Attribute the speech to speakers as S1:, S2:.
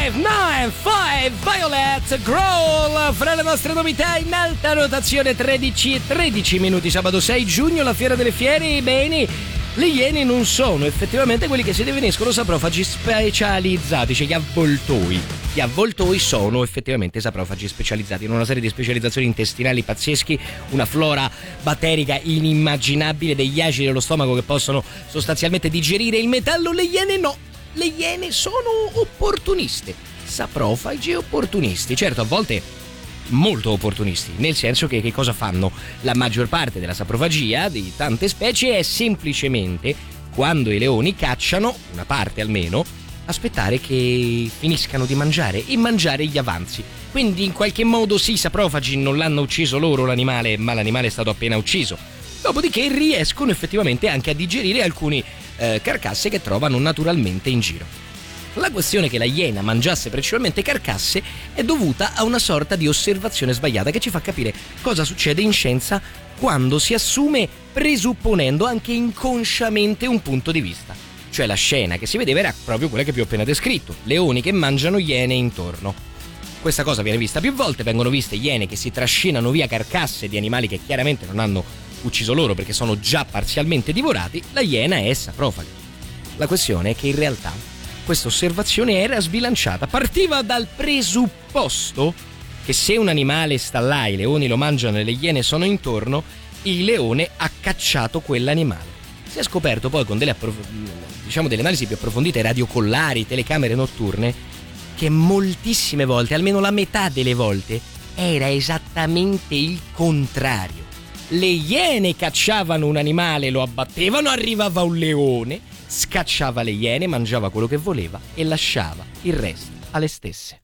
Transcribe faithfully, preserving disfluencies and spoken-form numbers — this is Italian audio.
S1: Five, nine, five, Violet Growl fra le nostre novità in alta rotazione. Tredici e tredici minuti, sabato sei giugno, la fiera delle fiere. I beni, le Iene non sono effettivamente quelli che si definiscono saprofagi specializzati, cioè gli avvoltoi. Gli avvoltoi sono effettivamente saprofagi specializzati in una serie di specializzazioni intestinali pazzeschi, una flora batterica inimmaginabile, degli acidi dello stomaco che possono sostanzialmente digerire il metallo. Le Iene no, le Iene sono opportuniste, saprofagi opportunisti, certo a volte molto opportunisti, nel senso che che cosa fanno? La maggior parte della saprofagia di tante specie è semplicemente, quando i leoni cacciano, una parte almeno, aspettare che finiscano di mangiare e mangiare gli avanzi. Quindi in qualche modo sì, i saprofagi non l'hanno ucciso loro l'animale, ma l'animale è stato appena ucciso. Dopodiché riescono effettivamente anche a digerire alcune eh, carcasse che trovano naturalmente in giro. La questione che la iena mangiasse principalmente carcasse è dovuta a una sorta di osservazione sbagliata che ci fa capire cosa succede in scienza quando si assume presupponendo anche inconsciamente un punto di vista. Cioè la scena che si vedeva era proprio quella che vi ho appena descritto, leoni che mangiano iene intorno. Questa cosa viene vista più volte, vengono viste iene che si trascinano via carcasse di animali che chiaramente non hanno ucciso loro perché sono già parzialmente divorati. La iena è saprofaga. La questione è che in realtà questa osservazione era sbilanciata, partiva dal presupposto che se un animale sta là, i leoni lo mangiano e le iene sono intorno, il leone ha cacciato quell'animale. Si è scoperto poi con delle, approf- diciamo delle analisi più approfondite, radiocollari, telecamere notturne, che moltissime volte, almeno la metà delle volte, era esattamente il contrario. Le iene cacciavano un animale, lo abbattevano, arrivava un leone, scacciava le iene, mangiava quello che voleva e lasciava il resto alle stesse.